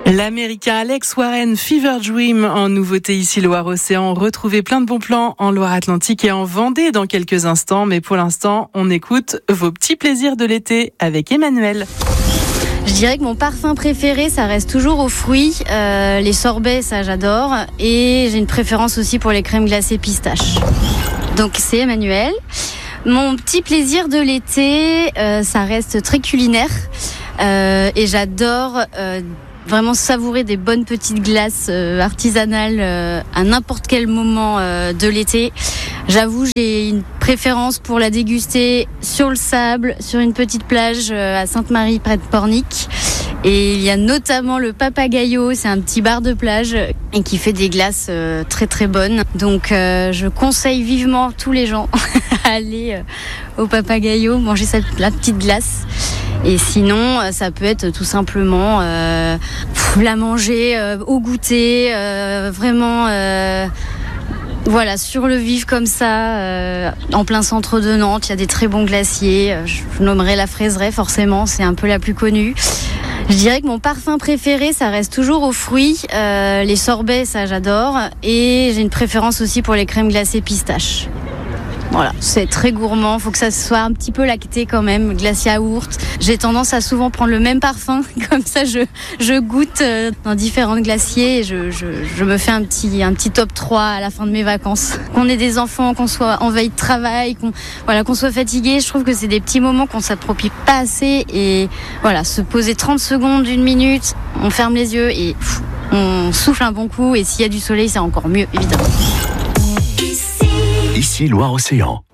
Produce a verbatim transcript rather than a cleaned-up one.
L'américain Alex Warren, Fever Dream, en nouveauté ici Loire-Océan. Retrouvez plein de bons plans en Loire-Atlantique et en Vendée dans quelques instants. Mais pour l'instant, on écoute vos petits plaisirs de l'été avec Emmanuel. Je dirais que mon parfum préféré, ça reste toujours aux fruits. Euh, les sorbets, ça j'adore. Et j'ai une préférence aussi pour les crèmes glacées pistaches. Donc c'est Emmanuel. Mon petit plaisir de l'été, euh, ça reste très culinaire. Euh, et j'adore... Euh, Vraiment savourer des bonnes petites glaces euh, artisanales euh, à n'importe quel moment euh, de l'été. J'avoue, j'ai une préférence pour la déguster sur le sable, sur une petite plage euh, à Sainte-Marie près de Pornic. Et il y a notamment le Papagayo, c'est un petit bar de plage et qui fait des glaces euh, très très bonnes. Donc euh, je conseille vivement tous les gens à aller euh, au Papagayo, manger cette, la petite glace. Et sinon, ça peut être tout simplement euh, la manger euh, au goûter, euh, vraiment, euh, voilà, sur le vif comme ça, euh, en plein centre de Nantes. Il y a des très bons glaciers. Je nommerai la Fraiseraie forcément, c'est un peu la plus connue. Je dirais que mon parfum préféré, ça reste toujours aux fruits. Euh, les sorbets, ça j'adore. Et j'ai une préférence aussi pour les crèmes glacées pistaches. Voilà, c'est très gourmand, faut que ça soit un petit peu lacté quand même, glace yaourt. J'ai tendance à souvent prendre le même parfum, comme ça je, je goûte dans différents glaciers et je, je, je me fais un petit, un petit top trois à la fin de mes vacances. Qu'on ait des enfants, qu'on soit en veille de travail, qu'on, voilà, qu'on soit fatigué, je trouve que c'est des petits moments qu'on s'approprie pas assez et voilà, se poser trente secondes, une minute, on ferme les yeux et pff, on souffle un bon coup et s'il y a du soleil, c'est encore mieux évidemment. Ici Loire-Océan.